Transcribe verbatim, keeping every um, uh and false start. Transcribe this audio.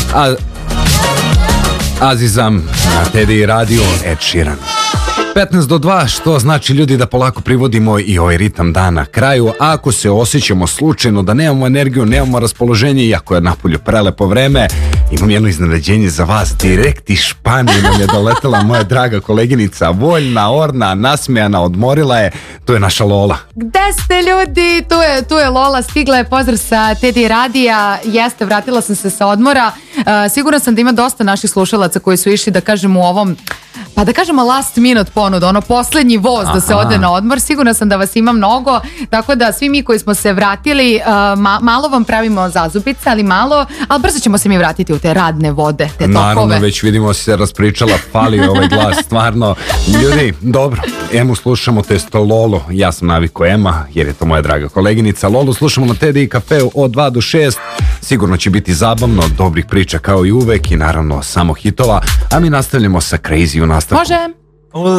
A, Azizam na Teddy radio Ed Sheeran. petnaest do dva, što znači ljudi da polako privodimo i ovaj ritam dana kraju. A ako se osjećamo slučajno da nemamo energiju, nemamo raspoloženje, iako je napolju prelepo vreme, imam jedno iznenađenje za vas. Direkt iz Španije nam je doletela moja draga koleginica, voljna, orna, nasmejana, odmorila je. To je naša Lola. Gde ste ljudi? Tu je, tu je Lola, stigla je, pozdrav sa Teddy radija. Jeste, vratila sam se sa odmora. Uh, sigurno sam da ima dosta naših slušalaca koji su išli, da kažem, u ovom, pa da kažemo last minute ponudu, ono poslednji voz da se ode na odmor. Sigurno sam da vas ima mnogo, tako da svi mi koji smo se vratili, uh, ma, malo vam pravimo zazubice, ali malo, ali brzo ćemo se mi vratiti u te radne vode, te tokove. Naravno, već vidimo se raspričala, fali ovaj glas, stvarno. Ljudi, dobro, Emu slušamo, to jest Lolu, ja sam naviko Ema, jer je to moja draga koleginica. Lolu slušamo na Teddy kafeu od dva do šest, sigurno će biti zabavno, dobrih priča kao i uvek i naravno samo hitova, a mi nastavljamo sa Crazy u nastavku. Može.